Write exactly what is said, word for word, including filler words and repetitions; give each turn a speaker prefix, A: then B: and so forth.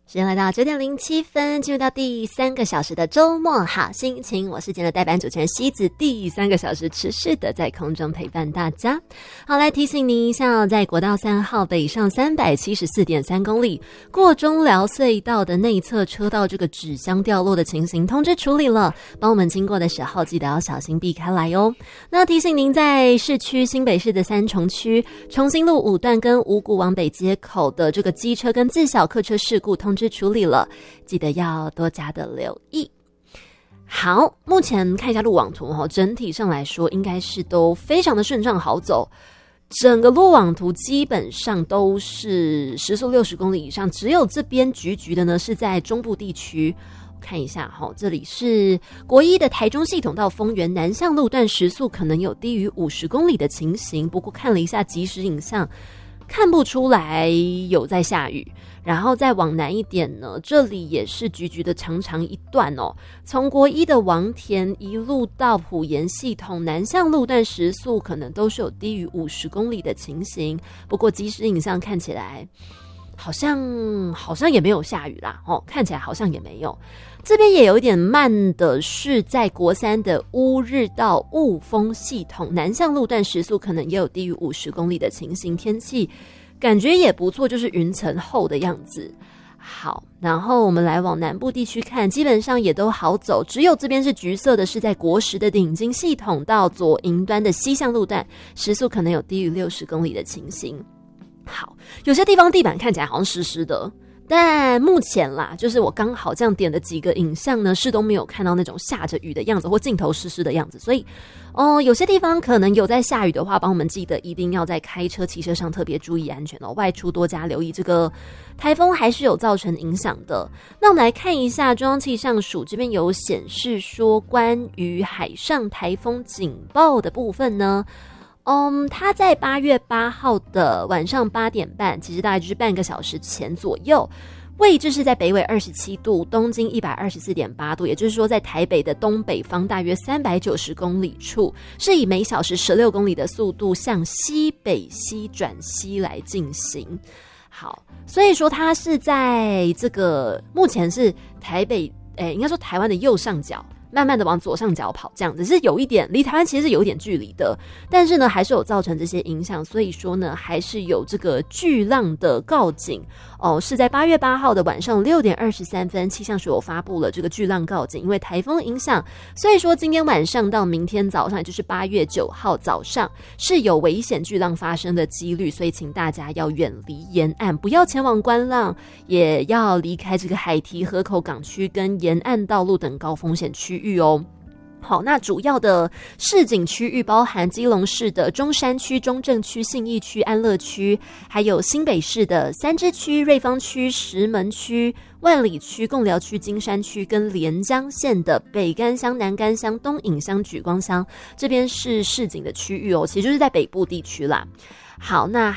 A: 时间来到九点零七分，进入到第三个小时的周末好心情，我是今天的代班主持人西子，第三个小时持续的在空中陪伴大家。好，来提醒您一下，在国道三号北上三百七十四点三公里过中寮隧道的内侧车道这个纸箱掉落的情形通知处理了，帮我们经过的时候记得要小心避开来哦。那提醒您，在市区新北市的三重区重新路五段跟五股往北街口的这个机车跟自小客车事故通知处理了，记得要多加的留意。好，目前看一下路网图，整体上来说应该是都非常的顺畅好走，整个路网图基本上都是时速六十公里以上，只有这边橘橘的呢是在中部地区。看一下齁，这里是国一的台中系统到丰原南向路段时速可能有低于五十公里的情形，不过看了一下即时影像看不出来有在下雨。然后再往南一点呢，这里也是橘橘的长长一段哦，从国一的王田一路到埔盐系统南向路段时速可能都是有低于五十公里的情形，不过即时影像看起来好像好像也没有下雨啦哦，看起来好像也没有。这边也有一点慢的是在国三的乌日到雾峰系统南向路段时速可能也有低于五十公里的情形，天气感觉也不错，就是云层厚的样子。好，然后我们来往南部地区看，基本上也都好走，只有这边是橘色的，是在国十的顶金系统到左营端的西向路段时速可能有低于六十公里的情形。好，有些地方地板看起来好像湿湿的，但目前啦，就是我刚好这样点的几个影像呢，是都没有看到那种下着雨的样子或镜头湿湿的样子，所以哦，有些地方可能有在下雨的话，帮我们记得一定要在开车骑车上特别注意安全哦，外出多加留意，这个台风还是有造成影响的。那我们来看一下中央气象署这边有显示说，关于海上台风警报的部分呢，嗯，它在八月八号的晚上八点半，其实大概就是半个小时前左右，位置是在北纬二十七度，东经一百二十四点八度，也就是说在台北的东北方大约三百九十公里处，是以每小时十六公里的速度向西北西转西来进行。好，所以说它是在这个目前是台北，诶，应该说台湾的右上角，慢慢的往左上角跑，这样子是有一点离台湾其实是有一点距离的，但是呢还是有造成这些影响，所以说呢还是有这个巨浪的告警哦，是在八月八号的晚上六点二十三分，气象署有发布了这个巨浪告警，因为台风影响，所以说今天晚上到明天早上，也就是八月九号早上是有危险巨浪发生的几率，所以请大家要远离沿岸，不要前往观浪，也要离开这个海堤、河口港区跟沿岸道路等高风险区域哦。好，那主要的市警区域包含基隆市的中山区、中正区、信义区、安乐区，还有新北市的三芝区、瑞芳区、石门区、万里区、贡寮区、金山区跟连江县的北干乡、南干乡、东引乡、莒光乡，这边是市警的区域哦，其实就是在北部地区啦。好，那